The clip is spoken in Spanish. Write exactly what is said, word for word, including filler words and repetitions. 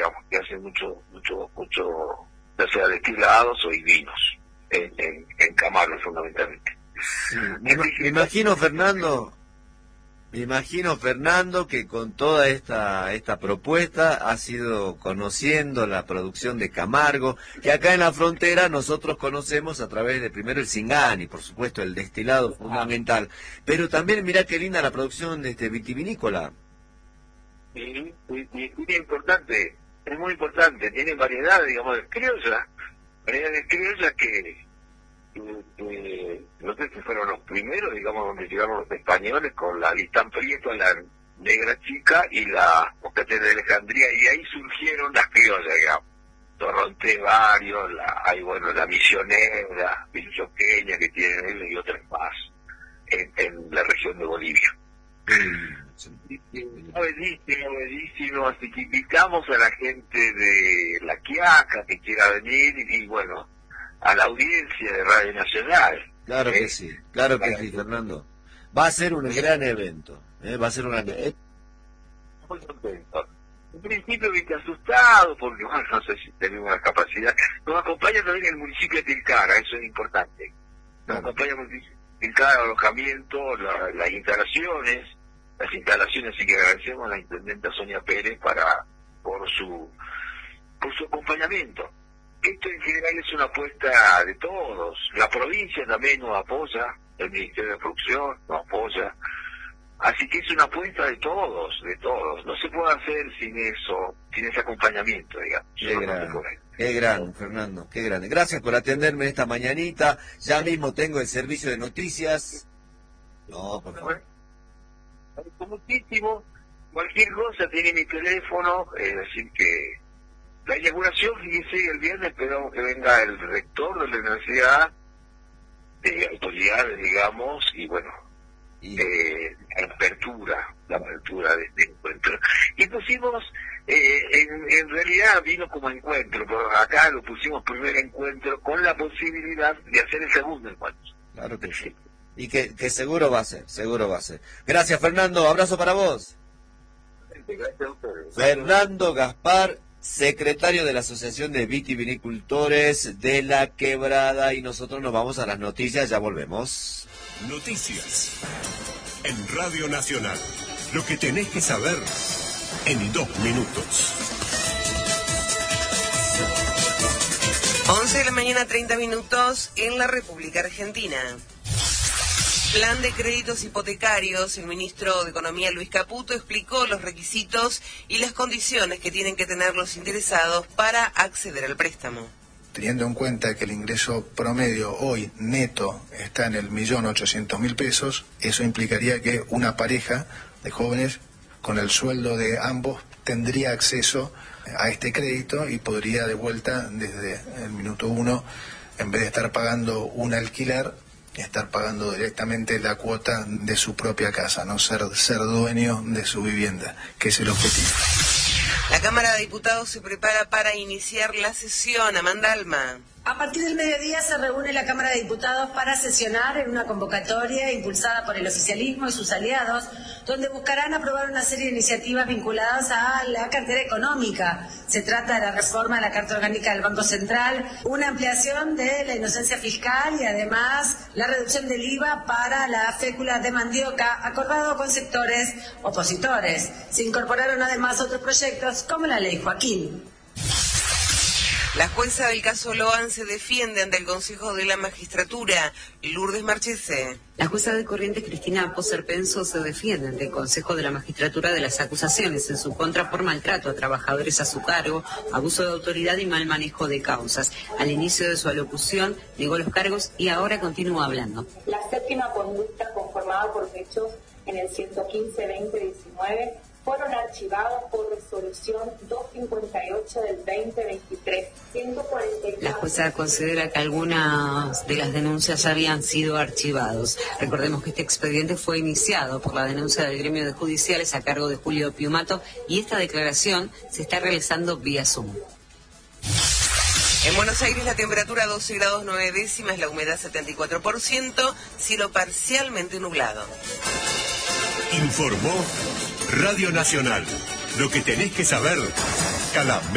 digamos, que hace mucho, mucho, mucho, ya sea destilados o y vinos, en, en, en Camargo fundamentalmente. Sí, me, me imagino, Fernando, me imagino, Fernando, que con toda esta esta propuesta has ido conociendo la producción de Camargo, que acá en la frontera nosotros conocemos a través de primero el Singani, por supuesto el destilado fundamental, pero también mirá qué linda la producción de este vitivinícola. Sí, sí, sí, muy importante, es muy importante, tiene variedad, digamos, de criolla, variedades criollas que, que, que no sé si fueron los primeros, digamos, donde llegaron los españoles con la Listán Prieto, la Negra Chica y la Moscatel de Alejandría, y ahí surgieron las criollas, digamos. Torrontés varios, la, hay bueno, la Misionera, Vilchoqueña que tienen ellos y otras más en, en la región de Bolivia. Buenísimo, buenísimo, así que invitamos a la gente de La Quiaca que quiera venir y, y bueno, a la audiencia de Radio Nacional. Claro ¿eh? que sí, claro que sí, Fernando. Va a ser un gran evento, ¿eh? va a ser un gran evento. Muy contento. En principio viste asustado porque bueno, no sé si tenemos la capacidad. Nos acompaña también el municipio de Tilcara, eso es importante. Nos Claro. acompaña el municipio de Tilcara, alojamiento, la, las instalaciones, las instalaciones, así que agradecemos a la intendenta Sonia Pérez para por su por su acompañamiento. Esto en general es una apuesta de todos. La provincia también nos apoya, el Ministerio de Producción nos apoya. Así que es una apuesta de todos, de todos. No se puede hacer sin eso, sin ese acompañamiento, digamos. Qué No grande, se puede. qué grande, Fernando, qué grande. Gracias por atenderme esta mañanita. Ya mismo tengo el servicio de noticias. No, por favor. Agradezco muchísimo. Cualquier cosa tiene mi teléfono, es decir que la inauguración, fíjese, el viernes esperamos que venga el rector de la universidad, de autoridades, digamos, y bueno, Y... eh, la apertura, la apertura de este encuentro. Y pusimos, eh, en, en realidad vino como encuentro, pero acá lo pusimos primer encuentro con la posibilidad de hacer el segundo encuentro. Claro que sí. Y que, que seguro va a ser, seguro va a ser. Gracias, Fernando. Abrazo para vos. Gracias a ustedes. Fernando Gaspar, secretario de la Asociación de Vitivinicultores de La Quebrada. Y nosotros nos vamos a las noticias, ya volvemos. Noticias en Radio Nacional. Lo que tenés que saber en dos minutos. once de la mañana, treinta minutos en la República Argentina. Plan de créditos hipotecarios. El ministro de Economía, Luis Caputo, explicó los requisitos y las condiciones que tienen que tener los interesados para acceder al préstamo. Teniendo en cuenta que el ingreso promedio hoy neto está en el millón ochocientos mil pesos, eso implicaría que una pareja de jóvenes con el sueldo de ambos tendría acceso a este crédito y podría de vuelta desde el minuto uno, en vez de estar pagando un alquiler, estar pagando directamente la cuota de su propia casa, no ser, ser dueño de su vivienda, que es el objetivo. La Cámara de Diputados se prepara para iniciar la sesión. Amanda Alma. A partir del mediodía se reúne la Cámara de Diputados para sesionar en una convocatoria impulsada por el oficialismo y sus aliados, donde buscarán aprobar una serie de iniciativas vinculadas a la cartera económica. Se trata de la reforma de la Carta Orgánica del Banco Central, una ampliación de la inocencia fiscal y además la reducción del I V A para la fécula de mandioca, acordado con sectores opositores. Se incorporaron además otros proyectos como la Ley Joaquín. La jueza del caso Loan se defiende ante el Consejo de la Magistratura. Lourdes Marchese. La jueza de Corrientes, Cristina Poser Penso, se defiende ante el Consejo de la Magistratura de las acusaciones en su contra por maltrato a trabajadores a su cargo, abuso de autoridad y mal manejo de causas. Al inicio de su alocución negó los cargos y ahora continúa hablando. La séptima conducta conformada por hechos en el ciento quince veinte diecinueve fueron archivados por resolución doscientos cincuenta y ocho del veinte veintitrés. ciento cuarenta y cuatro. La jueza considera que algunas de las denuncias ya habían sido archivados. Recordemos que este expediente fue iniciado por la denuncia del gremio de judiciales a cargo de Julio Piumato y esta declaración se está realizando vía Zoom. En Buenos Aires la temperatura doce grados nueve décimas, la humedad setenta y cuatro por ciento, cielo parcialmente nublado. Informó Radio Nacional. Lo que tenés que saber cada mes.